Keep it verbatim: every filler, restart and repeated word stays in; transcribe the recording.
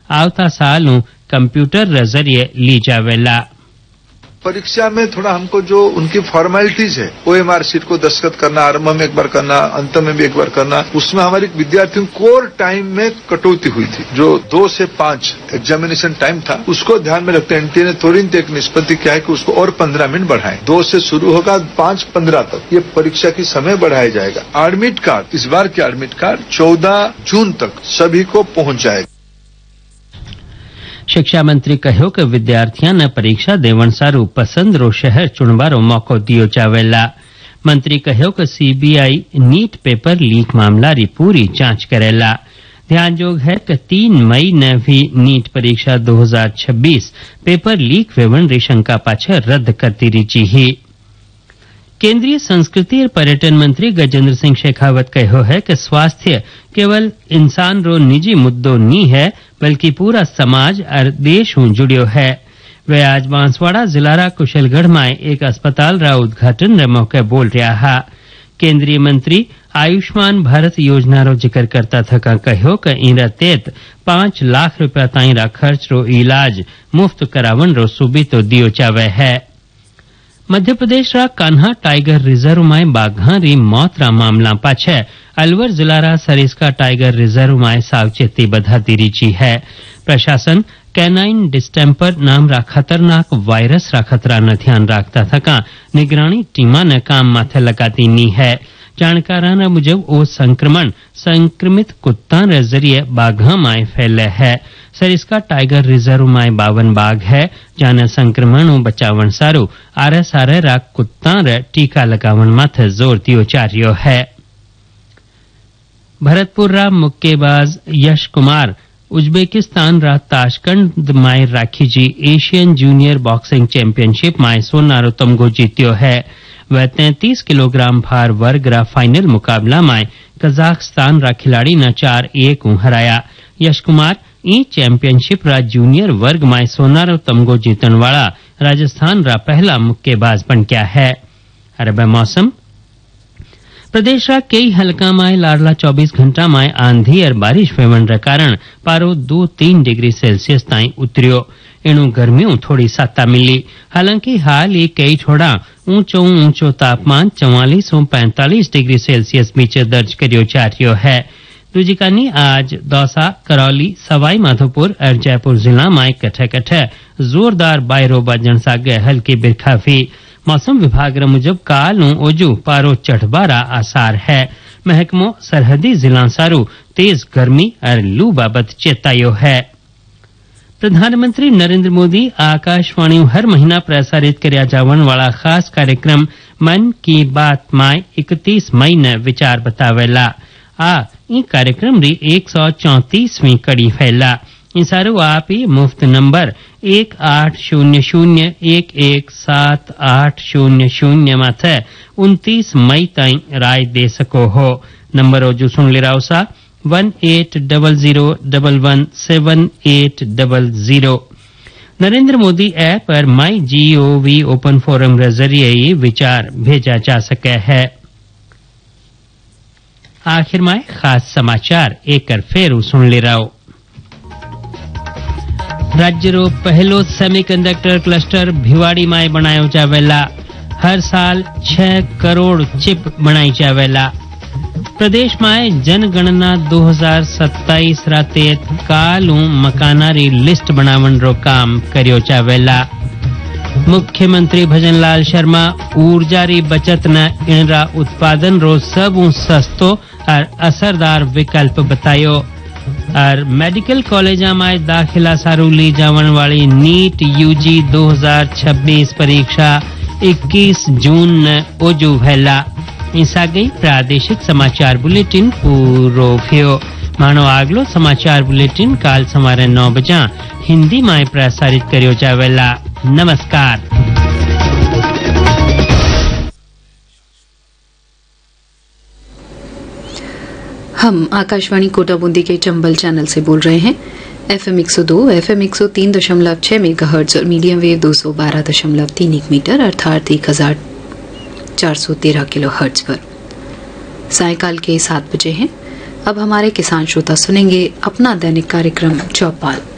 आवता साल कंप्यूटर जरिए ली जावेला। परीक्षा में थोड़ा हमको जो उनकी फॉर्मेलिटीज है, ओएमआर शीट को दस्तखत करना, आरंभ में एक बार करना, अंत में भी एक बार करना, उसमें हमारे विद्यार्थियों कोर टाइम में कटौती हुई थी। जो दो से पांच एग्जामिनेशन टाइम था, उसको ध्यान में रखते एनटीए ने तुरंत एक निष्पत्ति किया है कि उसको और पंद्रह मिनट बढ़ाएं। दो से शुरू होगा, पांच पंद्रह तक ये परीक्षा की समय बढ़ाया जाएगा। एडमिट कार्ड, इस बार के एडमिट कार्ड चौदह जून तक सभी को पहुंच जाएगा। शिक्षा मंत्री कहो कि विद्यार्थियों ने परीक्षा देवण सारू पसंद रो शहर चुनवारो मौको दियो जावेला। मंत्री कहो कि सीबीआई नीट पेपर लीक मामला री पूरी जांच करेला। ध्यान जोग है कि तीन मई ने भी नीट परीक्षा दो हज़ार छब्बीस पेपर लीक वेवन री शंका पाछे रद्द करती रीची ही। केंद्रीय संस्कृति और पर्यटन मंत्री गजेंद्र सिंह शेखावत कहो है कि स्वास्थ्य केवल इंसान रो निजी मुद्दों नी है, बल्कि पूरा समाज और देश हूं जुड़ियो है। वे आज बांसवाड़ा जिलारा कुशलगढ़ में एक अस्पताल रा उद्घाटन रे मौके बोल रहा हा। केंद्रीय मंत्री आयुष्मान भारत योजना रो जिक्र करता थका कहो कि इनरा तेत पांच लाख रुपया ताई रा खर्च रो इलाज मुफ्त करावन रो सुबितो दियो चावे है। मध्य प्रदेश रा कान्हा टाइगर रिजर्व में बाघा री मौत रा मामला पाछे अलवर जिलारा सरिस्का टाइगर रिजर्व में सावचेती बधाती रीची है। प्रशासन कैनाइन डिस्टेम्पर नाम रा खतरनाक वायरस रा खतरा न ध्यान राखता थका निगरानी टीमा ने काम माथे लगाती नी है। जानकारा मुजब ओ संक्रमण संक्रमित कुत्ता रे जरिए बाघा में फैले है। सरिस्का टाइगर रिजर्व में बावन बाघ है, जाने संक्रमण बचावन सारू आरे सारे रा कुत्ता रे टीका लगावन माथे जोर दियो चारियो है। भरतपुर रा मुक्केबाज यश कुमार उज्बेकिस्तान रा ताशकंद में राखी जी एशियन जूनियर बॉक्सिंग चैंपियनशिप में सोना रो तमगो जीत्यो है। वह तैंतीस किलोग्राम भार वर्ग रा फाइनल मुकाबला में कजाकिस्तान रा खिलाड़ी न चार एक हराया। यश कुमार ई चैंपियनशिप रा जूनियर वर्ग में सोना रो तमगो जीतन वाला राजस्थान रा पहला मुक्केबाज बन गया है। अरब मौसम प्रदेश रा कई हलका में लाडला चौबीस घंटा में आंधी और बारिश वेवन रे कारण पारो दो तीन डिग्री सेल्सियस ताई उतरियो। एणु गर्मियों थोड़ी सत्ता मिली। हालांकि हाल ही कई थोड़ा ऊंचो ऊंचो तापमान चौवालीस और पैंतालीस डिग्री सेल्सियस नीचे दर्ज करियो जा रही है। दूजी कानी आज दौसा, करौली, सवाई माधोपुर और जयपुर जिला में कठे कठे जोरदार बायरो बजन सागे हल्की बिरखा भी। मौसम विभाग रे मुजब काल ओजू पारो चढ़बारा आसार है। महकमो सरहदी जिला सारू तेज गर्मी और लू बाबत चेतायो है। प्रधानमंत्री नरेंद्र मोदी आकाशवाणी हर महीना प्रसारित करया जावन वाला खास कार्यक्रम मन की बात में इकतीस मई ने विचार बतावेला। आ ई कार्यक्रम री एक सौ चौतीसवीं कड़ी फैला। इंसारू आप ही मुफ्त नंबर एक आठ शून्य शून्य एक एक सात आठ शून्य शून्य माथे उनतीस मई तई राय दे सको हो। नंबर जो सुन ले रहा सा one eight double zero double one seven eight double zero. Narendra Modi app और माई जी ओ वी ओपन फोरम के जरिए ही विचार भेजा जा सके है। आखिर में खास समाचार एक फेरू सुन ले रहा हो। राज्य रो पहलो सेमीकंडक्टर क्लस्टर भिवाड़ी में बनायो जावेला। हर साल छह करोड़ चिप बनाई जावेला। प्रदेश में जनगणना दो हज़ार सत्ताईस राते कालू मकाना री लिस्ट बनावन रो काम करियो जावेला। मुख्यमंत्री भजनलाल शर्मा ऊर्जा री बचत न इनरा उत्पादन रो सबू सस्तो और असरदार विकल्प बतायो। और मेडिकल कॉलेज में दाखिला सारू ली जावन वाली नीट यूजी दो हज़ार छब्बीस परीक्षा इक्कीस जून न ओजू भैला। ईसा गई प्रादेशिक समाचार बुलेटिन पूरो थियो। मानो आगलो समाचार बुलेटिन काल सवारे नौ बजा हिंदी में प्रसारित करियो जावेला। नमस्कार। हम आकाशवाणी कोटा बूंदी के चंबल चैनल से बोल रहे हैं। एफएम एक सौ दो, एफएम एक सौ तीन दशमलव छह मेगाहर्ट्ज और मीडियम वेव दो सौ बारह दशमलव तीन एक मीटर अर्थात एक हजार चार सौ तेरह किलो हर्ट्ज पर सायकाल के सात बजे हैं। अब हमारे किसान श्रोता सुनेंगे अपना दैनिक कार्यक्रम चौपाल।